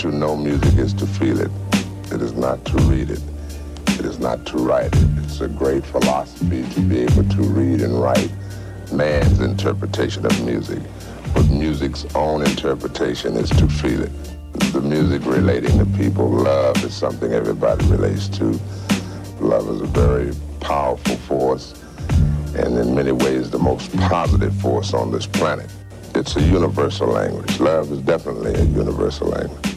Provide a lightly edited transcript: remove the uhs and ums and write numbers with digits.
To know music is to feel it. It is not to read it. It is not to write it. It's a great philosophy to be able to read and write man's interpretation of music. But music's own interpretation is to feel it. The music relating to people, love is something everybody relates to. Love is a very powerful force, and in many ways the most positive force on this planet. It's a universal language. Love is definitely a universal language.